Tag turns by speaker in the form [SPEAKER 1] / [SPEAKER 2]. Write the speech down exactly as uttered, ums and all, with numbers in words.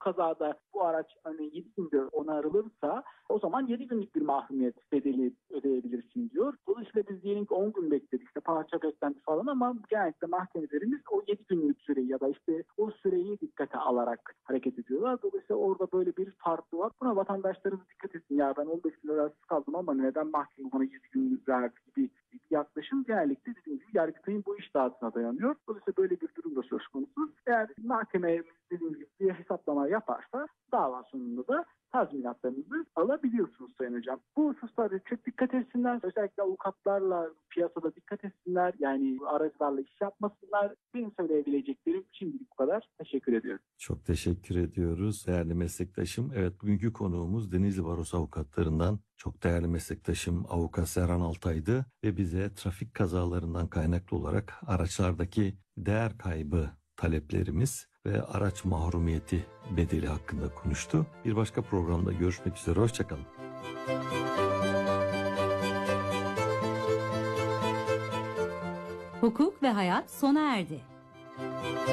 [SPEAKER 1] kazada bu araç hani yedi günde onarılırsa o zaman yedi günlük bir mahrumiyet bedeli ödeyebilirsin diyor. Dolayısıyla biz diyelim ki on gün bekledik, işte parça beklenti falan, ama genellikle mahkemelerimiz o yedi günlük süreyi ya da işte o süreyi dikkate alarak hareket ediyorlar. Dolayısıyla orada böyle bir farklı var. Buna vatandaşlarımız dikkat etsin. Ya ben on beş gün arasız kaldım ama neden mahkeme bana yedi gün verdi gibi bir yaklaşım genellikle dediğim gibi Yargıtay'ın bu iştahatına dayanıyor. Dolayısıyla böyle bir durum da söz konusu. Eğer mahkeme dediğim gibi bir hesaplama yaparsa dava sonunda da tazminatlarınızı alabiliyorsunuz Sayın Hocam. Bu hususlarda çok dikkat etsinler. Özellikle avukatlarla piyasada dikkat etsinler. Yani aracılarla iş yapmasınlar. Benim söyleyebileceklerim şimdilik bu kadar. Teşekkür ediyorum.
[SPEAKER 2] Çok teşekkür ediyoruz değerli meslektaşım. Evet, bugünkü konuğumuz Denizli Barosu avukatlarından çok değerli meslektaşım Avukat Serhan Altay'dı ve bize trafik kazalarından kaynaklı olarak araçlardaki değer kaybı taleplerimiz ve araç mahrumiyeti bedeli hakkında konuştu. Bir başka programda görüşmek üzere. Hoşçakalın.
[SPEAKER 3] Hukuk ve hayat sona erdi.